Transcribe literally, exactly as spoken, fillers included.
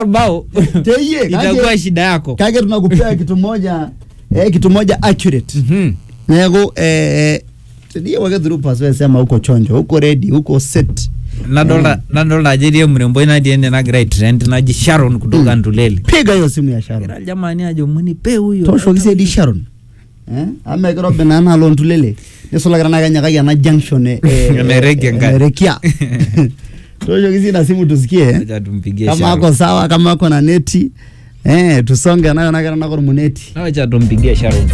bao Teye itakuwa shida yako. Kage tunakupea kitu moja eh kitu moja accurate. Mhm. Nego eh ndio wage through pass wewe sema uko chonjo, uko ready, uko set. Nadolda nadolda ajerie mrembo ina diende na great trend na ji Sharon kutoka Ndulele. Piga hiyo simu ya Sharon. Kira jamani ajo muni pe huyo. Tosho kise di Sharon. Eh? Ame kero benana lo Ndulele. Yeso la grana kanya kaya na junction eh Amerika ngani. Amerika. Tosho kise na simu tusikie. Acha tumpigie Sharon. Kama ako sawa, kama ako na neti, eh tusonge nayo na kana na muneti. Acha tumpigie Sharon.